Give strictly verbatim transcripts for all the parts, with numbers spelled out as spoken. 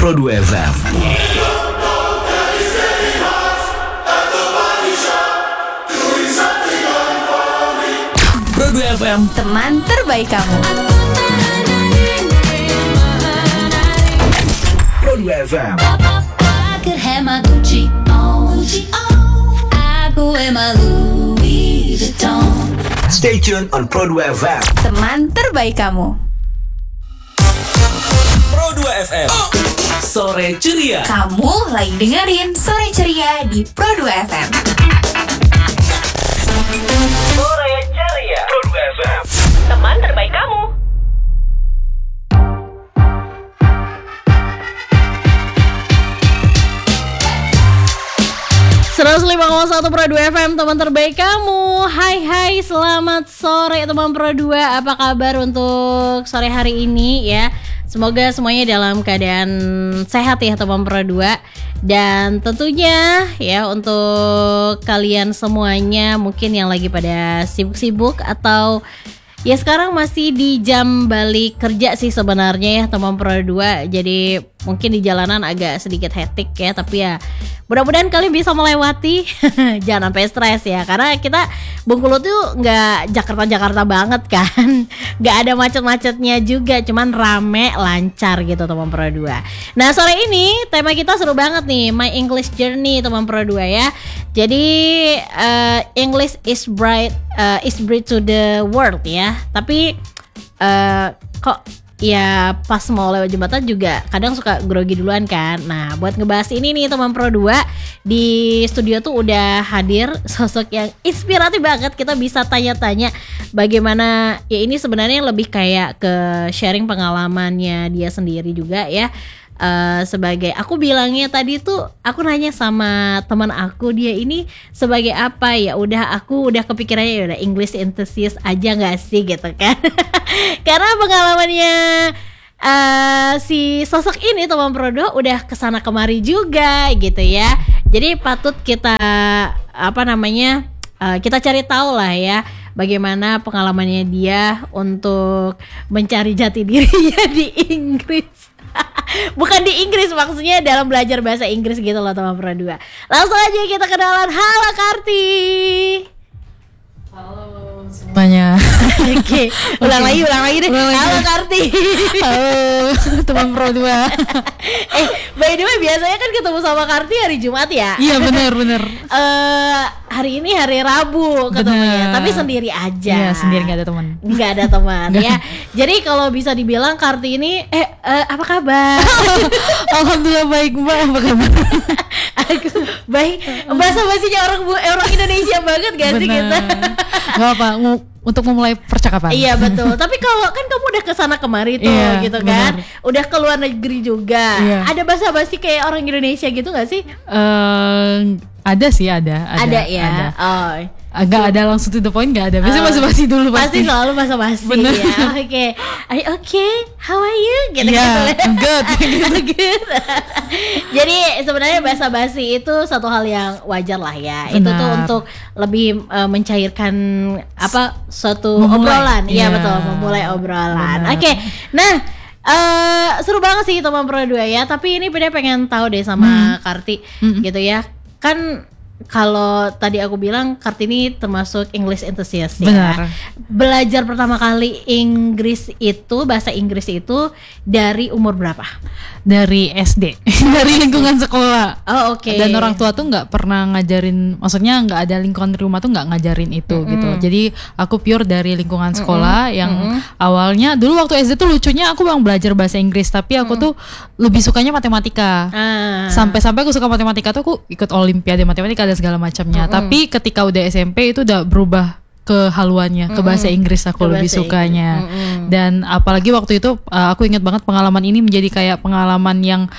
Pro dua F M. Pro dua F M, teman terbaik kamu. Pro dua F M. Could have my Gucci on, Gucci on. I go in my Louis Vuitton. Stay tuned on Pro dua F M. Teman terbaik kamu. Pro dua F M. Sore ceria. Kamu lagi dengerin Sore Ceria di Pro dua F M. Sore ceria. Pro dua F M. Teman terbaik kamu. seratus lima koma satu Pro dua F M, teman terbaik kamu. Hai hai, selamat sore teman Pro dua. Apa kabar untuk sore hari ini ya? Semoga semuanya dalam keadaan sehat ya teman Pro dua. Dan tentunya ya untuk kalian semuanya mungkin yang lagi pada sibuk-sibuk atau ya sekarang masih di jam balik kerja sih sebenarnya ya teman Pro dua. Jadi mungkin di jalanan agak sedikit hektik ya, tapi ya mudah-mudahan kalian bisa melewati. Jangan sampai stres ya, karena kita Bengkulu tuh nggak Jakarta-Jakarta banget kan. Nggak ada macet-macetnya juga, cuman rame lancar gitu teman Pro dua. Nah sore ini tema kita seru banget nih, My English Journey teman Pro dua ya. Jadi uh, English is bright uh, is bright to the world ya. Tapi uh, kok ya pas mau lewat jembatan juga kadang suka grogi duluan kan. Nah buat ngebahas ini nih teman Pro dua, di studio tuh udah hadir sosok yang inspiratif banget. Kita bisa tanya-tanya bagaimana ya, ini sebenarnya lebih kayak ke sharing pengalamannya dia sendiri juga ya. Uh, sebagai aku bilangnya tadi tuh, aku nanya sama teman aku, dia ini sebagai apa ya, udah aku udah kepikirannya ya udah English enthusiast aja nggak sih gitu kan. Karena pengalamannya uh, si sosok ini teman Pro dua udah kesana kemari juga gitu ya. Jadi patut kita apa namanya uh, kita cari tahu lah ya, bagaimana pengalamannya dia untuk mencari jati dirinya di Inggris. Bukan di Inggris, maksudnya dalam belajar bahasa Inggris gitu loh teman Pro dua. Langsung aja kita kenalan. Halo Karti. Halo semuanya. Oke, okay. ulang okay. lagi, ulang lagi deh. Ulang lagi. Halo Karti. Halo teman Pro dua. Eh, by the way biasanya kan ketemu sama Karti hari Jumat ya? Iya benar benar. uh, hari ini hari Rabu ketemunya, tapi sendiri aja. Iya sendiri, nggak ada teman. Nggak ada teman ya. Jadi kalau bisa dibilang Karti ini, eh uh, apa kabar? Alhamdulillah baik Mbak, apa kabar? Aku baik. Bahasa basinya orang orang Indonesia banget gak sih kita? Gak apa, untuk memulai percakapan. Iya betul. Tapi kalau kan kamu udah kesana kemari tuh iya, gitu kan, bener. Udah ke luar negeri juga. Iya. Ada bahasa basi kayak orang Indonesia gitu gak sih? Uh, ada sih, ada. Ada, ada ya. Ada. Oh. Agak ada langsung to the point, gak ada. Biasanya uh, basa-basi dulu pasti. Pasti selalu basa-basi ya. Oke. Okay. Are you okay? How are you? Gitu yeah, gitu. Good. Good. Jadi sebenarnya basa-basi itu satu hal yang wajar lah ya. Benar. Itu tuh untuk lebih uh, mencairkan apa suatu memulai. obrolan. Iya yeah. betul, memulai obrolan. Oke. Okay. Nah, uh, seru banget sih teman Pro dua ya. Tapi ini beda pengen tahu deh sama hmm. Karti hmm. gitu ya. Kan kalau tadi aku bilang Kartini termasuk English enthusiast ya. Benar. Belajar pertama kali Inggris itu, bahasa Inggris itu dari umur berapa? Dari S D. Dari lingkungan sekolah. Oh oke. Okay. Dan orang tua tuh nggak pernah ngajarin, maksudnya nggak ada lingkungan rumah tuh nggak ngajarin itu mm-hmm. gitu. Jadi aku pure dari lingkungan sekolah mm-hmm. yang mm-hmm. awalnya dulu waktu S D tuh lucunya aku bang belajar bahasa Inggris, tapi aku mm-hmm. tuh lebih sukanya matematika. Ah. Sampai-sampai aku suka matematika tuh aku ikut olimpiade matematika dan segala macamnya. Mm-hmm. Tapi ketika udah S M P itu udah berubah ke haluannya, mm-hmm. ke bahasa Inggris aku ke lebih sukanya. Mm-hmm. Dan apalagi waktu itu uh, aku ingat banget pengalaman ini menjadi kayak pengalaman yang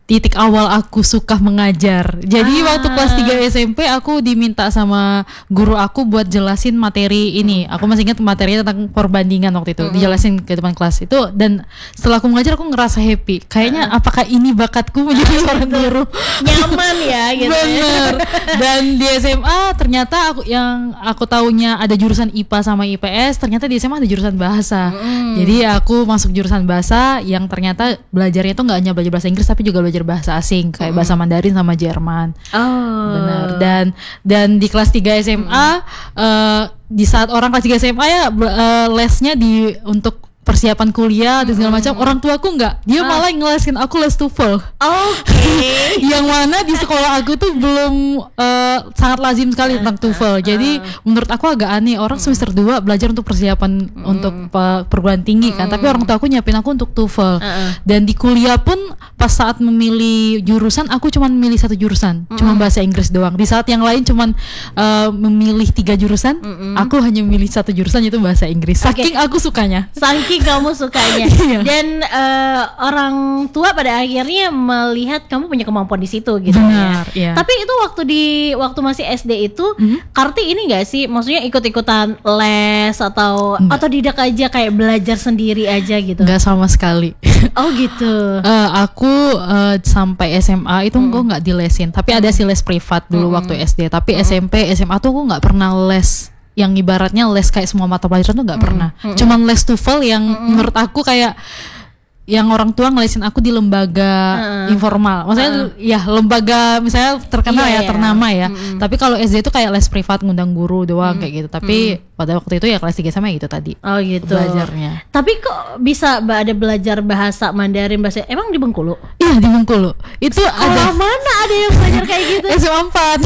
titik awal aku suka mengajar. Jadi Ah. waktu kelas tiga S M P aku diminta sama guru aku buat jelasin materi ini. Aku masih ingat materinya tentang perbandingan waktu itu. Dijelasin ke depan kelas itu, dan setelah aku mengajar aku ngerasa happy. Kayaknya apakah ini bakatku menjadi seorang guru? Nyaman ya gitu. ya. Bener. Dan di S M A ternyata aku yang aku taunya ada jurusan I P A sama I P S, ternyata di S M A ada jurusan bahasa. Jadi aku masuk jurusan bahasa yang ternyata belajarnya itu nggak hanya belajar bahasa Inggris tapi juga belajar bahasa asing kayak bahasa Mandarin sama Jerman. Oh. Benar. Dan dan di kelas tiga S M A eh, di saat orang kelas tiga S M A ya eh, lesnya di untuk persiapan kuliah dan segala macam, orang tuaku nggak, dia malah ngelesin aku les TOEFL. Oke. Yang mana di sekolah aku tuh belum uh, sangat lazim sekali tentang TOEFL. Jadi menurut aku agak aneh, orang semester dua belajar untuk persiapan untuk pe- perguruan tinggi kan, tapi orang tua aku nyiapin aku untuk TOEFL. Dan di kuliah pun pas saat memilih jurusan aku cuma memilih satu jurusan, cuma bahasa Inggris doang. Di saat yang lain cuma uh, memilih tiga jurusan, aku hanya memilih satu jurusan, yaitu bahasa Inggris. Saking aku sukanya. Saking kamu sukanya. Iya. Dan eh, orang tua pada akhirnya melihat kamu punya kemampuan di situ gitu. Benar, ya. iya. Tapi itu waktu di waktu masih S D itu, Karti ini nggak sih, maksudnya ikut-ikutan les atau Enggak. atau didak aja kayak belajar sendiri aja gitu? Nggak sama sekali. Oh gitu. Eh, aku eh, sampai S M A itu gue nggak dilesin, tapi ada sih les privat dulu waktu S D. Tapi S M P, S M A tuh gue nggak pernah les yang ibaratnya les kayak semua mata pelajaran tuh nggak pernah. Cuman les TOEFL yang menurut aku kayak yang orang tua ngelesin aku di lembaga Uh-uh. informal, maksudnya Uh-uh. ya lembaga misalnya terkenal Iya, ya, iya. ternama ya. Mm-mm. Tapi kalau S D itu kayak les privat ngundang guru doang kayak gitu. Tapi pada waktu itu ya kelas tiga sama gitu tadi Oh gitu. belajarnya. Tapi kok bisa ba- ada belajar bahasa Mandarin, bahasa emang di Bengkulu? Iya di Bengkulu itu Kalau ada mana ada yang belajar kayak gitu? S M A empat.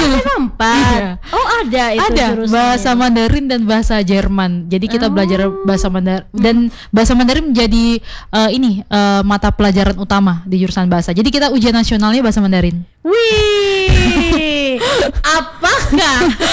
Empat. Iya. Oh ada itu Ada jurusannya. bahasa Mandarin dan bahasa Jerman. Jadi kita belajar bahasa Mandarin dan bahasa Mandarin menjadi eh, ini eh, mata pelajaran utama di jurusan bahasa. Jadi kita ujian nasionalnya bahasa Mandarin. Wih, apakah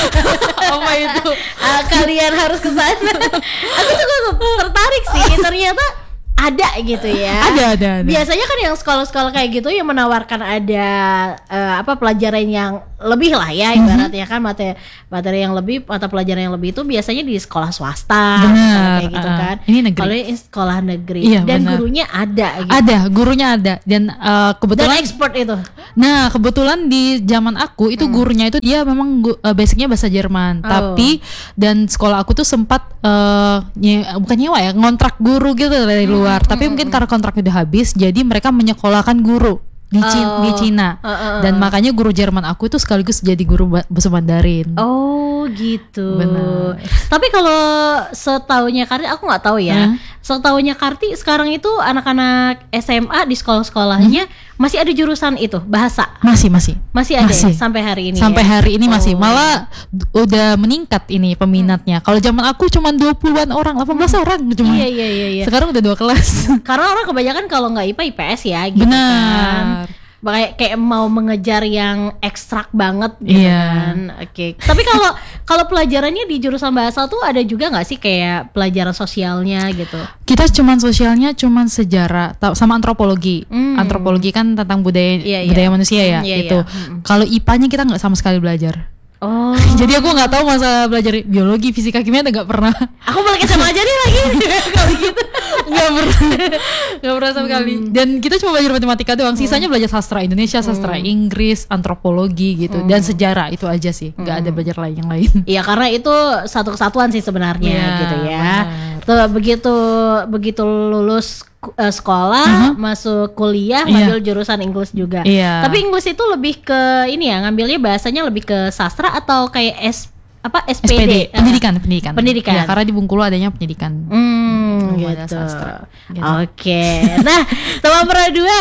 Apa itu? Ah, kalian harus ke sana? Aku cukup tertarik sih. Ternyata ada gitu ya. Ada, ada, ada. Biasanya kan yang sekolah-sekolah kayak gitu yang menawarkan ada eh, apa pelajaran yang lebih lah ya, ibaratnya kan materi materi yang lebih, mata pelajaran yang lebih itu biasanya di sekolah swasta. Benar, misalnya kayak gitu ah. kan. Ini negeri. Kalau ini sekolah negeri Iya, dan benar. gurunya ada gitu. Ada, gurunya ada dan eh, Dan kebetulan expert itu. Nah, kebetulan di zaman aku itu gurunya itu dia memang gu- eh, basicnya bahasa Jerman. Oh. Tapi dan sekolah aku tuh sempat eh, nye- bukan nyewa ya, ngontrak guru gitu dari luar. Tapi mungkin karena kontraknya udah habis, jadi mereka menyekolahkan guru di Cina, Oh. di Cina. Uh, uh, uh. Dan makanya guru Jerman aku itu sekaligus jadi guru ba- bahasa Mandarin. Oh gitu. Benar. Tapi kalau setaunya Karti, aku nggak tahu ya. Hmm. Setaunya Karti sekarang itu anak-anak S M A di sekolah-sekolahnya masih ada jurusan itu bahasa. Masih, masih. Masih ada Masih. ya, sampai hari ini. Sampai ya? hari ini masih, Oh. malah d- udah meningkat ini peminatnya. Kalau zaman aku cuma dua puluhan orang, delapan belas orang cuma. Iya iya iya. iya. Sekarang udah dua kelas. Karena orang kebanyakan kalau nggak I P A I P S ya, gitu Benar. kan. Kayak kayak mau mengejar yang ekstrak banget gitu Iya. kan. Oke. Tapi kalau kalau pelajarannya di jurusan bahasa tuh ada juga nggak sih kayak pelajaran sosialnya gitu? Kita cuman sosialnya cuman sejarah ta- sama antropologi. Hmm. Antropologi kan tentang budaya Iya, iya. budaya manusia ya, Hmm, iya, itu. iya. Hmm. Kalau I P A-nya kita nggak sama sekali belajar. Oh. Jadi aku nggak tahu masa belajar biologi, fisika, kimia nggak pernah. Aku balik sama aja nih lagi. Kalau gitu. Nggak pernah, nggak pernah sama sekali. Dan kita cuma belajar matematika doang. Sisanya belajar sastra Indonesia, sastra Inggris, antropologi gitu, dan sejarah itu aja sih. Nggak ada belajar lain yang lain. Iya karena itu satu kesatuan sih sebenarnya Iya, gitu ya. benar. Tuh begitu begitu lulus eh, sekolah, masuk kuliah, Iya. ngambil jurusan Inggris juga. Iya. Tapi Inggris itu lebih ke ini ya, ngambilnya bahasanya lebih ke sastra atau kayak S apa S P D? S P D, Ah. pendidikan, pendidikan. Pendidikan. Ya, karena di Bengkulu adanya pendidikan. Hmm, Oh, gitu. ada sastra, gitu. Oke. Nah, teman Pro dua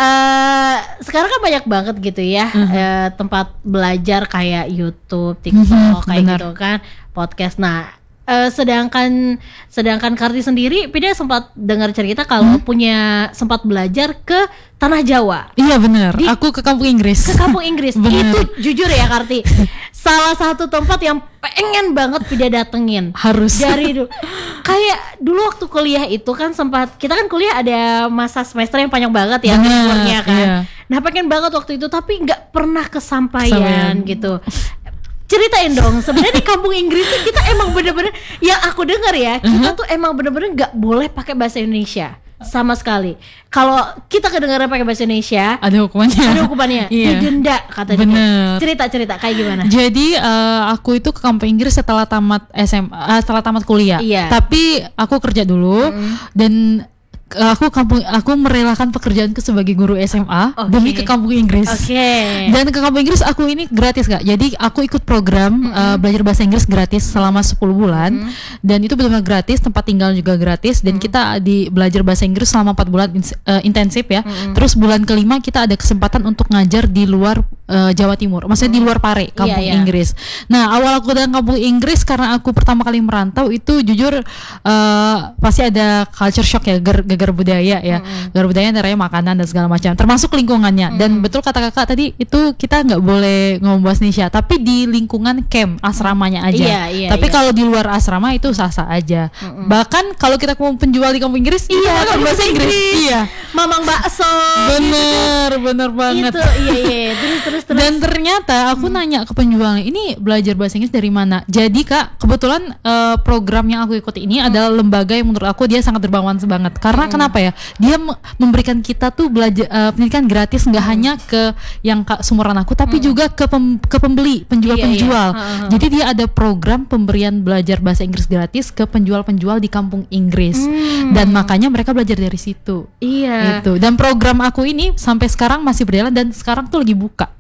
eh sekarang kan banyak banget gitu ya eh, tempat belajar kayak YouTube, TikTok Mhm, kayak benar. gitu kan, podcast. Nah, Uh, sedangkan sedangkan Karti sendiri, Pida sempat dengar cerita kalau hmm? punya sempat belajar ke tanah Jawa. Iya benar. Di, aku ke kampung Inggris. Ke kampung Inggris. Itu jujur ya Karti, salah satu tempat yang pengen banget Pida datengin. Harus. Dari dulu. Kayak dulu waktu kuliah itu kan sempat, kita kan kuliah ada masa semester yang panjang banget ya liburnya kan. Iya. Nah pengen banget waktu itu tapi nggak pernah kesampaian, kesampaian. gitu. Ceritain dong, sebenarnya di kampung Inggris tuh kita emang bener-bener, yang aku dengar ya, kita tuh emang bener-bener nggak boleh pakai bahasa Indonesia sama sekali. Kalau kita kedengaran pakai bahasa Indonesia, ada hukumannya. Ada hukumannya, iya. Didenda katanya. Cerita-cerita kayak gimana? Jadi uh, aku itu ke kampung Inggris setelah tamat S M A, uh, setelah tamat kuliah. Iya. Tapi aku kerja dulu mm. dan aku kampung aku merelakan pekerjaanku sebagai guru S M A okay. demi ke kampung Inggris. Okay. Dan ke kampung Inggris aku ini gratis Kak. Jadi aku ikut program mm-hmm. uh, belajar bahasa Inggris gratis selama sepuluh bulan mm-hmm. dan itu benar-benar gratis, tempat tinggal juga gratis dan mm-hmm. kita di belajar bahasa Inggris selama empat bulan uh, intensif ya. Mm-hmm. Terus bulan kelima kita ada kesempatan untuk ngajar di luar uh, Jawa Timur. Maksudnya mm-hmm. di luar Pare, kampung yeah, yeah. Inggris. Nah, awal aku datang kampung Inggris karena aku pertama kali merantau itu jujur uh, pasti ada culture shock ya, ger- gegar budaya ya, mm-hmm. gegar budaya antara makanan dan segala macam, termasuk lingkungannya. Mm-hmm. Dan betul kata kakak tadi itu kita nggak boleh ngomong bahasa Indonesia, tapi di lingkungan camp asramanya aja. Iya, iya, tapi iya. kalau di luar asrama itu sah-sah aja. Mm-hmm. Bahkan kalau kita mau penjual di kampung Inggris, iya, kita bahasa Inggris. Inggris. Iya. Mamang bakso. Bener, gitu. bener banget. Itu iya iya. Terus terus terus. Dan ternyata aku hmm. nanya ke penjualnya, ini belajar bahasa Inggris dari mana? Jadi Kak, kebetulan uh, program yang aku ikuti ini hmm. adalah lembaga yang menurut aku dia sangat bermanfaat banget. Karena hmm. kenapa ya? Dia memberikan kita tuh belajar uh, pendidikan gratis nggak hmm. hanya ke yang Kak sumuran aku, tapi hmm. juga ke pem, ke pembeli, penjual-penjual. Iya, iya. Jadi dia ada program pemberian belajar bahasa Inggris gratis ke penjual-penjual di kampung Inggris. Hmm. Dan makanya mereka belajar dari situ. Iya. Itu. Dan program aku ini sampai sekarang masih berjalan dan sekarang tuh lagi buka.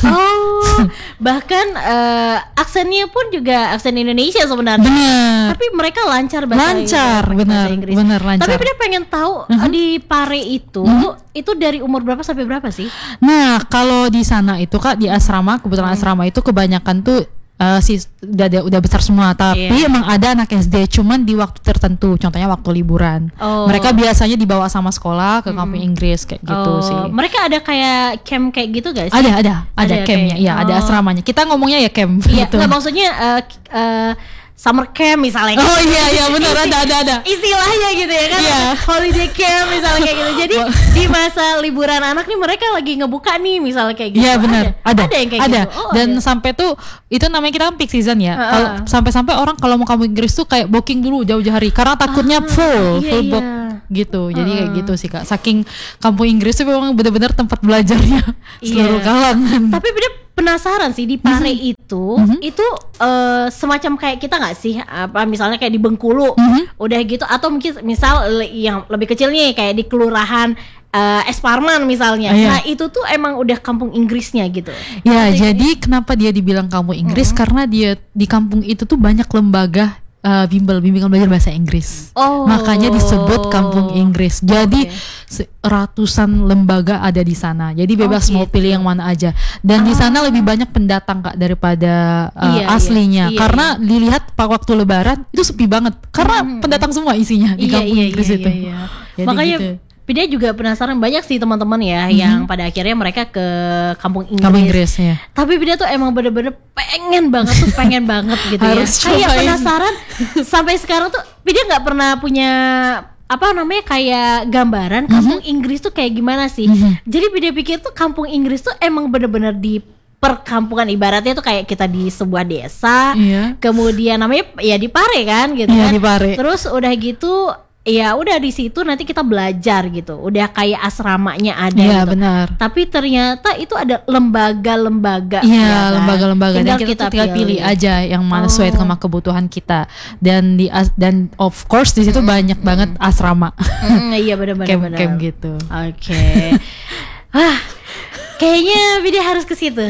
Oh, bahkan uh, aksennya pun juga aksen Indonesia sebenarnya. Benar. Tapi mereka lancar bahasa lancar, Inggris, benar, bahasa Inggris. Benar lancar. Tapi dia pengen tahu uh-huh. di Pare itu, uh-huh. itu dari umur berapa sampai berapa sih? Nah, kalau di sana itu Kak di asrama, kebetulan uh-huh. asrama itu kebanyakan tuh Uh, sih udah udah besar semua, tapi yeah. emang ada anak S D cuman di waktu tertentu, contohnya waktu liburan. Oh. Mereka biasanya dibawa sama sekolah ke kampung hmm. Inggris kayak gitu oh. sih. Mereka ada kayak camp kayak gitu gak sih? Ada ada ada, ada campnya, iya oh. ada asramanya. Kita ngomongnya ya camp. Iya, gitu. nggak maksudnya uh, uh, summer camp misalnya. Oh iya iya benar ada ada ada. Istilahnya gitu ya kan. Yeah. Holiday camp misalnya kayak gitu. Jadi di masa liburan anak nih mereka lagi ngebuka nih misalnya kayak gitu. Iya benar. Ada. Ada yang kayak ada. gitu. Oh, dan ada. Sampai tuh itu namanya kita kan peak season ya. Uh-uh. Kalau sampai-sampai orang kalau mau kampung Inggris tuh kayak booking dulu jauh-jauh hari karena takutnya uh, full, iya, full iya. book gitu. Jadi uh. kayak gitu sih Kak. Saking kampung Inggris tuh memang benar-benar tempat belajarnya seluruh iya. kalangan. Tapi beda penasaran sih di Pare mm-hmm. itu mm-hmm. itu uh, semacam kayak kita nggak sih apa misalnya kayak di Bengkulu mm-hmm. udah gitu atau mungkin misal yang lebih kecil nih kayak di kelurahan uh, Es Parman misalnya. Uh, iya. Nah itu tuh emang udah kampung Inggrisnya gitu. Ya jadi, jadi kenapa dia dibilang kampung Inggris mm-hmm. karena dia di kampung itu tuh banyak lembaga Uh, bimbel bimbingan belajar bahasa Inggris. Oh. Makanya disebut kampung Inggris. Jadi okay. ratusan lembaga ada di sana. Jadi bebas oh, mau gitu. pilih yang mana aja. Dan ah. di sana lebih banyak pendatang Kak daripada uh, iya, iya, aslinya. iya, Karena iya. dilihat pak waktu Lebaran itu sepi banget. Karena hmm. pendatang semua isinya di iya, kampung iya, Inggris iya, itu. Iya, iya. Jadi makanya gitu. Dia juga penasaran banyak sih teman-teman ya mm-hmm. yang pada akhirnya mereka ke kampung Inggris. Kampung Inggris ya. Tapi dia tuh emang bener-bener pengen banget tuh pengen banget gitu Harus ya. Kayak penasaran sampai sekarang tuh dia nggak pernah punya apa namanya kayak gambaran kampung mm-hmm. Inggris tuh kayak gimana sih. Mm-hmm. Jadi dia pikir tuh kampung Inggris tuh emang bener-bener di perkampungan ibaratnya tuh kayak kita di sebuah desa. Iya. Kemudian namanya ya di Pare kan gitu iya, kan. Di Pare. Terus udah gitu ya udah di situ nanti kita belajar gitu. Udah kayak asramanya ada ya, gitu. Benar. Tapi ternyata itu ada lembaga-lembaga. Iya, ya kan? lembaga-lembaga dan kita, kita tinggal pilih. pilih aja yang mana oh. sesuai sama kebutuhan kita. Dan di dan of course di situ mm-hmm. banyak banget asrama. Mm, iya benar-benar. Camp-camp gitu. Oke. Okay. ah, kayaknya Bida harus ke situ.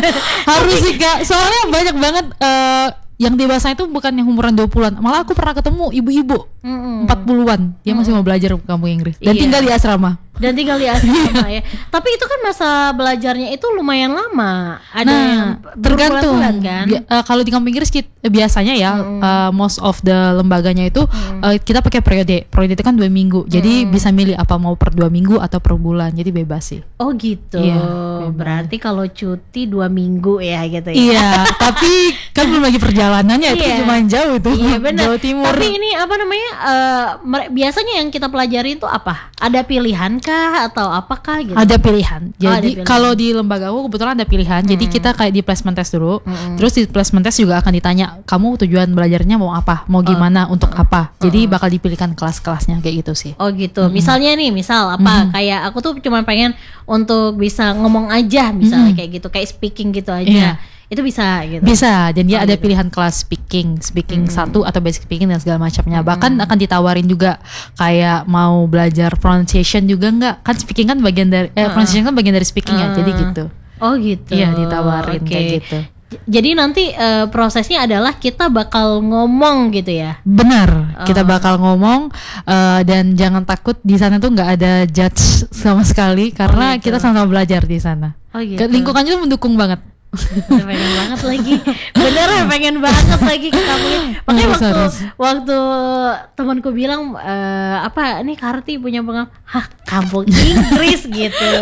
Harus sih Kak. Soalnya banyak banget uh, yang dewasa itu bukan yang umuran dua puluhan. Malah aku pernah ketemu ibu-ibu mm-hmm. empat puluhan. Dia masih mm-hmm. mau belajar ke kampung Inggris dan iya. tinggal di asrama. Dan tinggal di asrama ya. Tapi itu kan masa belajarnya itu lumayan lama. Ada Nah, yang tergantung berbulan-bulan kan. Bi- uh, kalau di kampung Inggris kit- biasanya ya uh, most of the lembaganya itu uh, kita pakai periode. Periode itu kan dua minggu. Jadi bisa milih apa mau per dua minggu atau per bulan. Jadi bebas sih. Oh gitu. Iya, bebas. Berarti kalau cuti dua minggu ya gitu ya. Iya, tapi kan belum lagi perjalanannya itu Iya. cuma jauh tuh. Iya benar. Jawa Timur. Tapi ini apa namanya? eh, mere- biasanya yang kita pelajari itu apa? Ada pilihan kah atau apakah gitu? Ada pilihan. Oh, ada Jadi pilihan. kalau di lembaga aku kebetulan ada pilihan. Jadi kita kayak di placement test dulu. Terus di placement test juga akan ditanya, kamu tujuan belajarnya mau apa? Mau gimana? Untuk apa? Jadi bakal dipilihkan kelas-kelasnya kayak gitu sih. Oh gitu. Misalnya nih, misal apa? Kayak aku tuh cuma pengen untuk bisa ngomong aja, misalnya kayak gitu, kayak speaking gitu aja. Iya. Itu bisa gitu. Bisa, dan dia Oh, ada gitu. pilihan kelas speaking, speaking satu atau basic speaking dan segala macamnya. Bahkan akan ditawarin juga kayak mau belajar pronunciation juga enggak? Kan speaking kan bagian dari eh, pronunciation kan bagian dari speaking ya. Jadi gitu. Oh gitu. Iya, ditawarin Oke. kayak gitu. J- Jadi nanti eh, prosesnya adalah kita bakal ngomong gitu ya. Benar, kita bakal ngomong eh, dan jangan takut di sana tuh nggak ada judge sama sekali karena gitu. kita sama-sama belajar di sana. Oh gitu. Ke- Lingkungannya tuh mendukung banget. Udah pengen banget lagi. Beneran pengen banget lagi ke kampung. Makanya Harus, waktu harus. waktu temanku bilang eh, apa nih Karti punya pengalaman, hah kampung Inggris gitu.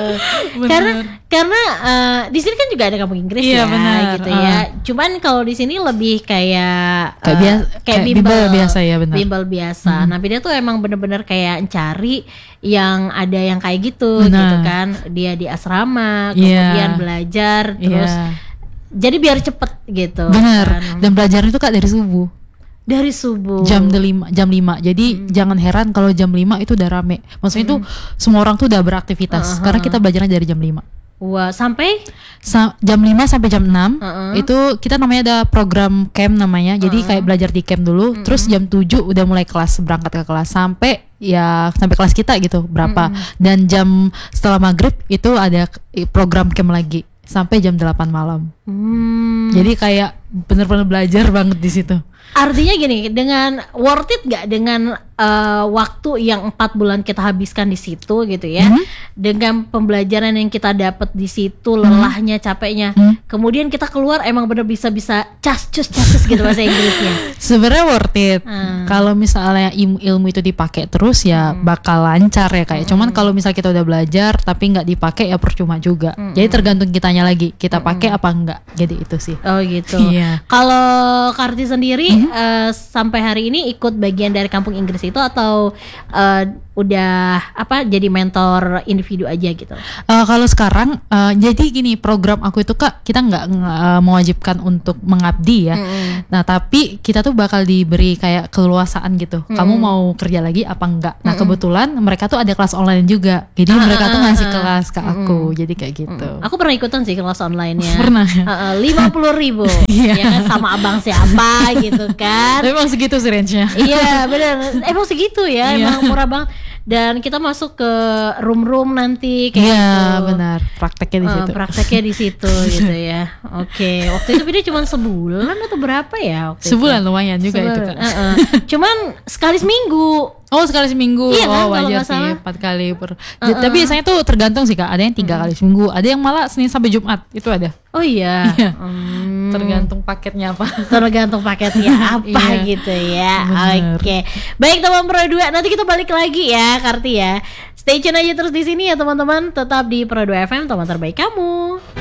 Karena karena eh, di sini kan juga ada kampung Inggris Iya, ya benar. gitu ya. Cuman kalau di sini lebih kayak Kayak eh, biasa- kayak bimbel biasa ya, benar. Bimbel biasa. Nah, dia tuh emang bener-bener kayak cari yang ada yang kayak gitu Benar. gitu kan. Dia di asrama, Iya. kemudian belajar terus Iya. jadi biar cepet gitu. Benar. kan. Dan belajarnya itu Kak dari subuh. Dari subuh. Jam lima, jam lima. Jadi jangan heran kalau jam lima itu udah rame. Maksudnya itu semua orang tuh udah beraktivitas karena kita belajarnya dari jam lima. Wah, sampai Sa- jam lima sampai jam enam Uh-uh. itu kita namanya ada program camp namanya. Jadi kayak belajar di camp dulu, terus jam tujuh udah mulai kelas, berangkat ke kelas sampai ya sampai kelas kita gitu berapa. Dan jam setelah maghrib itu ada k- program camp lagi sampai jam delapan malam. hmm, Jadi kayak bener-bener belajar banget di situ. artinya gini, dengan worth it gak dengan eh, waktu yang empat bulan kita habiskan di situ gitu ya, dengan pembelajaran yang kita dapat di situ, lelahnya, capeknya, kemudian kita keluar emang bener bisa bisa cascus cascus gitu bahasa Inggrisnya. Sebenarnya worth it. Hmm. Kalau misalnya im- ilmu itu dipakai terus ya bakal lancar ya kayak. Cuman kalau misal kita udah belajar tapi nggak dipakai ya percuma juga. Jadi tergantung kitanya lagi, kita pakai apa enggak. Jadi itu sih. Oh gitu. Iya. Kalau Karti sendiri eh, sampai hari ini ikut bagian dari kampung Inggris itu atau eh, udah apa jadi mentor individu aja gitu? Eh, kalau sekarang eh, jadi gini, program aku itu Kak, kita nggak nge- eh, mewajibkan untuk mengabdi ya. Nah tapi kita tuh bakal diberi kayak keleluasaan gitu. Kamu mau kerja lagi apa enggak? Nah kebetulan mereka tuh ada kelas online juga. Jadi mereka tuh ngasih kelas ke aku. Jadi kayak gitu. Aku pernah ikutan sih kelas online-nya. Pernah. Lima puluh ribu, Iya. ya kan sama abang siapa gitu kan? Tapi emang segitu sih range-nya. Iya benar, emang segitu ya, Iya. emang murah banget. Dan kita masuk ke room-room nanti kayak Iya gitu. benar, prakteknya di Eh, situ. prakteknya di situ gitu ya. Oke, waktu itu video cuma sebulan atau berapa ya? Waktu itu? Sebulan lumayan juga itu Sebulan, Kak. eh-eh. Cuman sekali seminggu. Oh sekali seminggu. Iya kan, Oh kalau wajar nggak sih salah. empat kali per. Ja- Tapi biasanya tuh tergantung sih Kak. Ada yang tiga kali seminggu, ada yang malah Senin sampai Jumat itu ada. Oh iya. Iya. Hmm, Tergantung paketnya apa. tergantung paketnya apa Iya. gitu ya. Bener. Oke. Baik teman Pro dua, nanti kita balik lagi ya Karti ya. Stay tune aja terus di sini ya teman-teman. Tetap di Pro dua F M, teman terbaik kamu.